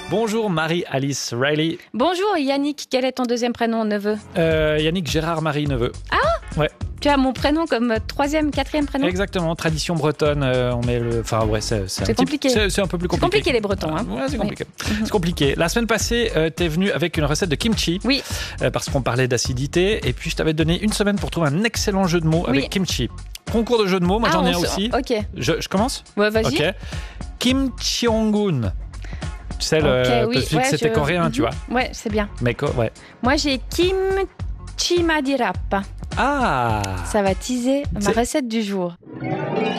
Bonjour Marie-Alice Riley. Bonjour Yannick, quel est ton deuxième prénom, neveu? Yannick Gérard-Marie Neveu. Ah ouais. Tu as mon prénom comme troisième, quatrième prénom? Exactement, tradition bretonne, on met le... Enfin ouais, c'est compliqué. C'est un peu plus compliqué. C'est compliqué les Bretons. Hein. Ouais, c'est compliqué. Oui. C'est compliqué. La semaine passée, t'es venu avec une recette de kimchi. Oui. Parce qu'on parlait d'acidité. Et puis je t'avais donné une semaine pour trouver un excellent jeu de mots avec kimchi. Concours de jeu de mots, moi j'en ai un aussi. Ok. Je commence? Ouais, vas-y. Ok. Kimcheongun. Tu sais, parce que c'était coréen, tu vois. Ouais, c'est bien. Mais ouais. Moi, j'ai kimchi madirap. Ah! Ça va teaser ma recette du jour.